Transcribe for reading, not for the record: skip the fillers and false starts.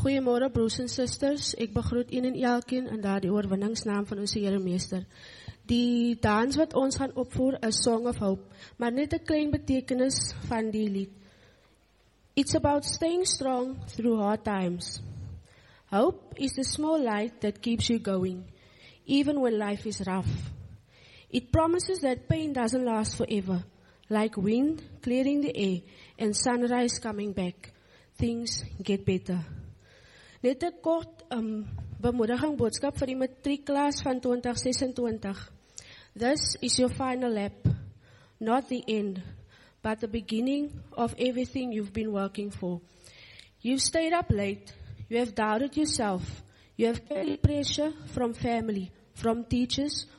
Goeiemôre broers en susters, ek begroet een en elkeen in daardie oorwinningsnaam van ons Here Meester. Die dans wat ons gaan opvoer is Song of Hope, maar net 'n klein betekenis van die lied. It's about staying strong through hard times. Hope is the small light that keeps you going, even when life is rough. It promises that pain doesn't last forever, like wind clearing the air and sunrise coming back. Things get better. Net 'n kort bemoediging boodskap vir die matriekklas van 2026. This is your final lap, not the end, but the beginning of everything you've been working for. You've stayed up late, you have doubted yourself, you have carried pressure from family, from teachers,